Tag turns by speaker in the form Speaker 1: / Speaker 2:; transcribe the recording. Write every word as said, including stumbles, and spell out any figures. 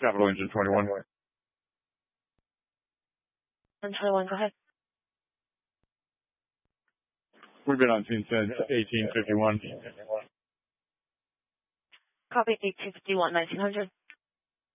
Speaker 1: Capital Engine twenty-one.
Speaker 2: And twenty-one, go ahead.
Speaker 1: We've been on scene since eighteen fifty-one.
Speaker 2: Copy eighteen fifty-one, nineteen hundred.